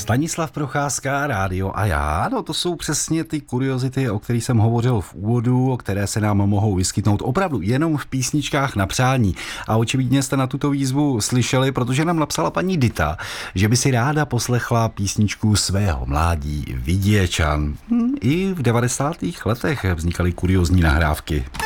Stanislav Procházka, Rádio a já. No to jsou přesně ty kuriozity, o kterých jsem hovořil v úvodu, o které se nám mohou vyskytnout opravdu jenom v písničkách na přání. A očividně jste na tuto výzvu slyšeli, protože nám napsala paní Dita, že by si ráda poslechla písničku svého mládí Viděčan. I v 90. letech vznikaly kuriozní nahrávky.